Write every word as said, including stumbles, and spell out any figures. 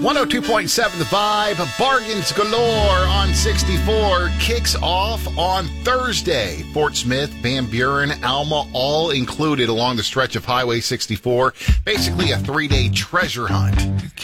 one oh two point seven The Vibe, bargains galore on sixty-four, kicks off on Thursday. Fort Smith, Van Buren, Alma, all included along the stretch of Highway sixty-four. Basically a three-day treasure hunt.